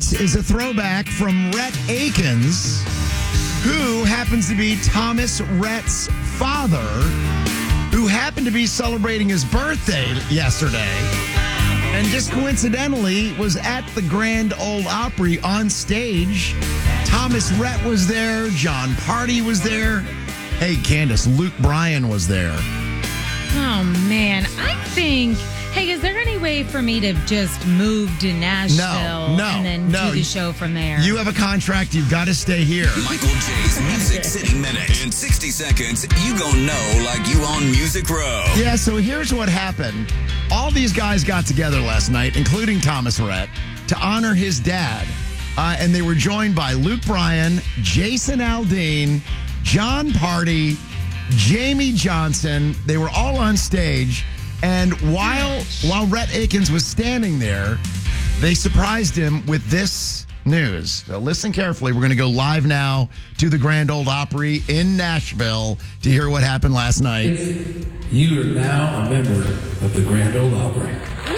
This is a throwback from Rhett Akins, who happens to be Thomas Rhett's father, who happened to be celebrating his birthday yesterday. And just coincidentally was at the Grand Ole Opry on stage. Thomas Rhett was there. John Party was there. Hey, Candace, Luke Bryan was there. Oh, man. I think, hey, is there any way for me to just move to Nashville and then do the show from there? You have a contract. You've got to stay here. Michael J's Music City Minute. In 60 seconds, you gonna know like you on Music Row. Yeah, so here's what happened. All these guys got together last night, including Thomas Rhett, to honor his dad. And they were joined by Luke Bryan, Jason Aldean, John Party, Jamie Johnson. They were all on stage. And while Rhett Akins was standing there, they surprised him with this news. So listen carefully. We're going to go live now to the Grand Ole Opry in Nashville to hear what happened last night. You are now a member of the Grand Ole Opry.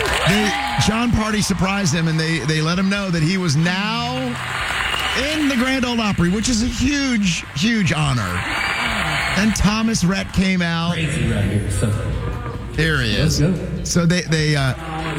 John Party surprised him, and they let him know that he was now in the Grand Ole Opry, which is a huge, huge honor. And Thomas Rhett came out. Crazy right here. So here he is. Let's go. So they we got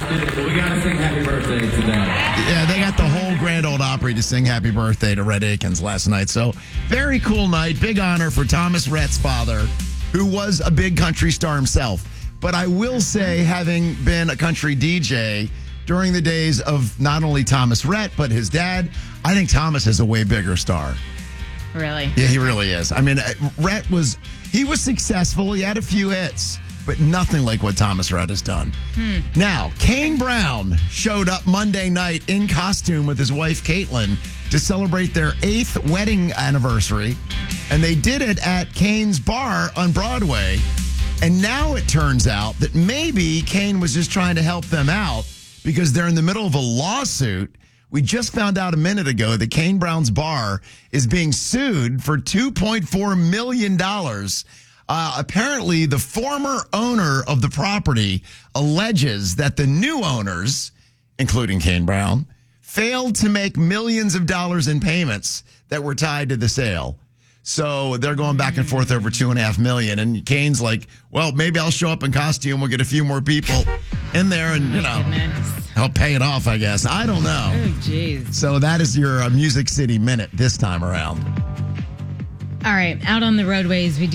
to sing happy birthday today. Yeah, they got the whole Grand Ole Opry to sing happy birthday to Rhett Akins last night. So very cool night. Big honor for Thomas Rhett's father, who was a big country star himself. But I will say, having been a country DJ during the days of not only Thomas Rhett, but his dad, I think Thomas is a way bigger star. Really? Yeah, he really is. I mean, Rhett was successful. He had a few hits, but nothing like what Thomas Rhett has done. Now, Kane Brown showed up Monday night in costume with his wife, Caitlin, to celebrate their 8th wedding anniversary. And they did it at Kane's Bar on Broadway. And now it turns out that maybe Kane was just trying to help them out because they're in the middle of a lawsuit. We just found out a minute ago that Kane Brown's Bar is being sued for $2.4 million. Apparently, the former owner of the property alleges that the new owners, including Kane Brown, failed to make millions of dollars in payments that were tied to the sale. So they're going back and forth over $2.5 million. And Kane's like, well, maybe I'll show up in costume. We'll get a few more people in there and, help pay it off, I guess. I don't know. Oh, jeez. So that is your Music City Minute this time around. All right. Out on the roadways, we